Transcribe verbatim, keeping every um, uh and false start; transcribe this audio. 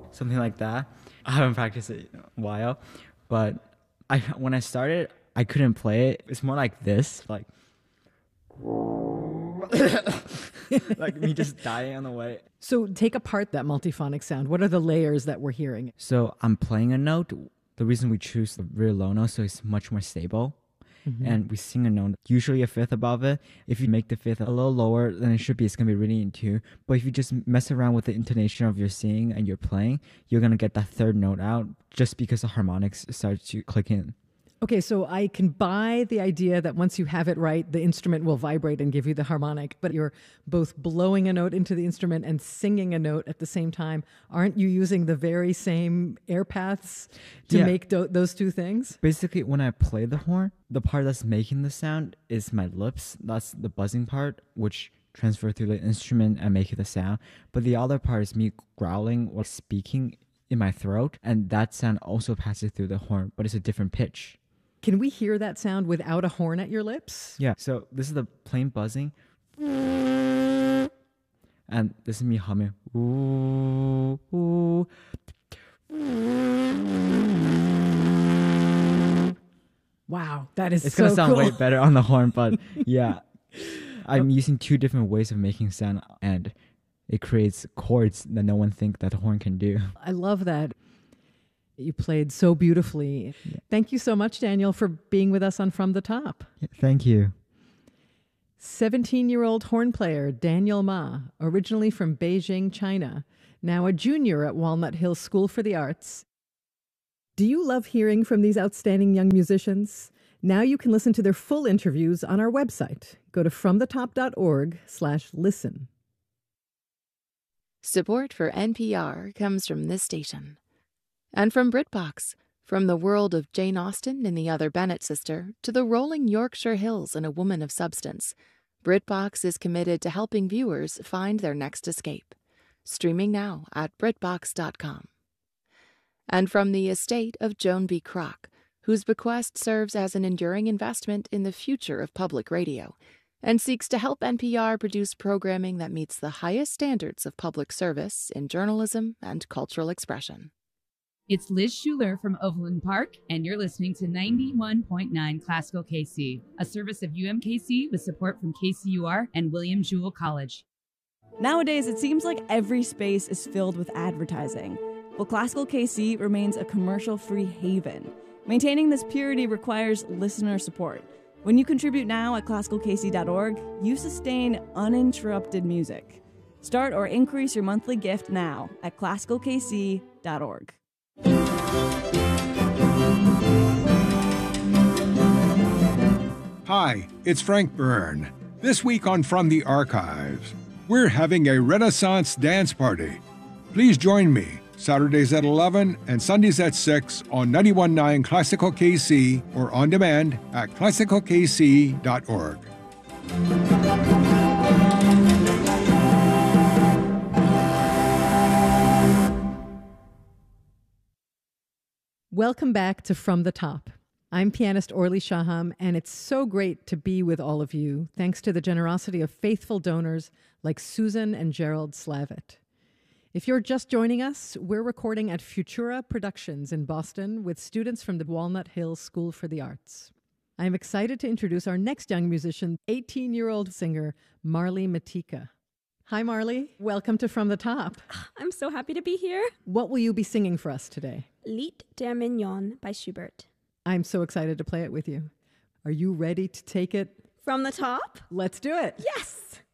something like that. I haven't practiced it in a while, but I when I started, I couldn't play it. It's more like this, like like me just dying on the way. So take apart that multiphonic sound. What are the layers that we're hearing? So I'm playing a note. The reason we choose the real low note, so it's much more stable. Mm-hmm. And we sing a note, usually a fifth above it. If you make the fifth a little lower than it should be, it's going to be really in tune. But if you just mess around with the intonation of your singing and your playing, you're going to get that third note out just because the harmonics start to click in. Okay, so I can buy the idea that once you have it right, the instrument will vibrate and give you the harmonic, but you're both blowing a note into the instrument and singing a note at the same time. Aren't you using the very same air paths to yeah. make do- those two things? Basically, when I play the horn, the part that's making the sound is my lips. That's the buzzing part, which transfer through the instrument and make the sound. But the other part is me growling or speaking in my throat, and that sound also passes through the horn, but it's a different pitch. Can we hear that sound without a horn at your lips? Yeah, so this is the plain buzzing. And this is me humming. Ooh, ooh. Wow, that is it's so gonna sound cool. way better on the horn, but yeah. I'm using two different ways of making sound, and it creates chords that no one think that the horn can do. I love that. You played so beautifully. Yeah. Thank you so much, Daniel, for being with us on From the Top. Yeah, thank you. seventeen-year-old horn player Daniel Ma, originally from Beijing, China, now a junior at Walnut Hills School for the Arts. Do you love hearing from these outstanding young musicians? Now you can listen to their full interviews on our website. Go to fromthetop.org slash listen. Support for N P R comes from this station. And from BritBox, from the world of Jane Austen and the Other Bennet Sister to the rolling Yorkshire Hills and A Woman of Substance, BritBox is committed to helping viewers find their next escape. Streaming now at britbox dot com. And from the estate of Joan B. Kroc, whose bequest serves as an enduring investment in the future of public radio and seeks to help N P R produce programming that meets the highest standards of public service in journalism and cultural expression. It's Liz Schuler from Overland Park, and you're listening to ninety-one point nine Classical K C, a service of U M K C with support from K C U R and William Jewell College. Nowadays, it seems like every space is filled with advertising. Well, Classical K C remains a commercial-free haven. Maintaining this purity requires listener support. When you contribute now at classical k c dot org, you sustain uninterrupted music. Start or increase your monthly gift now at classical k c dot org. Hi, it's Frank Byrne. This week on From the Archives, we're having a Renaissance dance party. Please join me Saturdays at eleven and Sundays at six on ninety-one point nine Classical K C or on demand at classical k c dot org. Welcome back to From the Top. I'm pianist Orly Shaham, and it's so great to be with all of you, thanks to the generosity of faithful donors like Susan and Gerald Slavitt. If you're just joining us, we're recording at Futura Productions in Boston with students from the Walnut Hills School for the Arts. I'm excited to introduce our next young musician, eighteen-year-old singer Marley Matika. Hi, Marley. Welcome to From the Top. I'm so happy to be here. What will you be singing for us today? Lied der Mignon by Schubert. I'm so excited to play it with you. Are you ready to take it from the top? Let's do it. Yes!